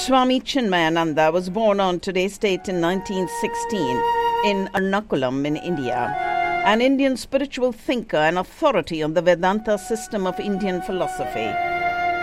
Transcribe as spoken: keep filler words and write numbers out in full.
Swami Chinmayananda was born on today's date in nineteen sixteen in Ernakulam in India, an Indian spiritual thinker and authority on the Vedanta system of Indian philosophy.